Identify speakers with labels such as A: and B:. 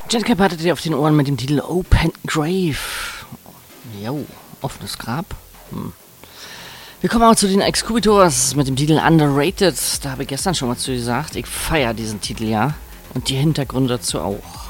A: Jetcap hattet ihr auf den Ohren mit dem Titel Open Grave. Jo, offenes Grab. Wir kommen auch zu den Excubitors mit dem Titel Underrated. Da habe ich gestern schon mal zu gesagt. Ich feiere diesen Titel ja. Und die Hintergründe dazu auch.